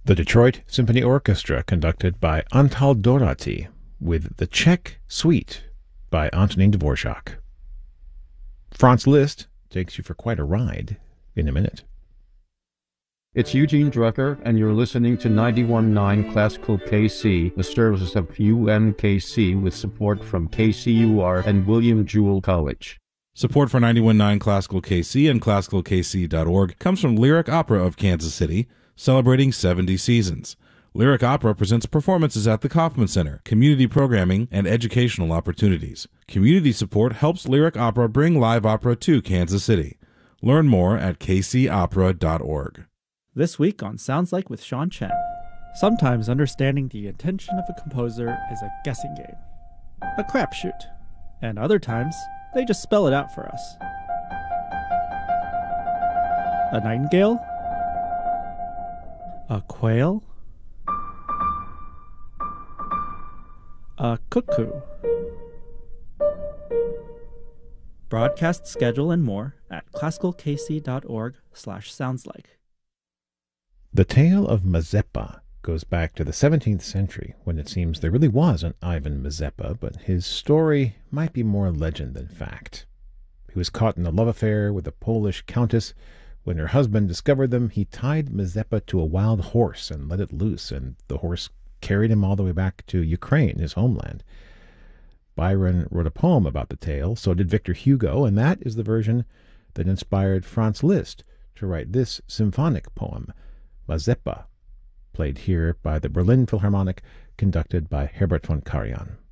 The Detroit Symphony Orchestra, conducted by Antal Dorati, with the Czech Suite by Antonin Dvorak. Franz Liszt takes you for quite a ride in a minute. It's Eugene Drucker, and you're listening to 91.9 Classical KC, the services of UMKC with support from KCUR and William Jewell College. Support for 91.9 Classical KC and ClassicalKC.org comes from Lyric Opera of Kansas City, celebrating 70 seasons. Lyric Opera presents performances at the Kauffman Center, community programming, and educational opportunities. Community support helps Lyric Opera bring live opera to Kansas City. Learn more at kcopera.org. This week on Sounds Like with Sean Chen. Sometimes understanding the intention of a composer is a guessing game, a crapshoot, and other times they just spell it out for us. A nightingale? A quail? A cuckoo? Broadcast schedule and more at classicalkc.org/soundslike. The tale of Mazeppa goes back to the 17th century, when it seems there really was an Ivan Mazeppa, but his story might be more legend than fact. He was caught in a love affair with a Polish countess. When her husband discovered them, he tied Mazeppa to a wild horse and let it loose, and the horse carried him all the way back to Ukraine, his homeland. Byron wrote a poem about the tale, so did Victor Hugo, and that is the version that inspired Franz Liszt to write this symphonic poem, Mazeppa, played here by the Berlin Philharmonic, conducted by Herbert von Karajan.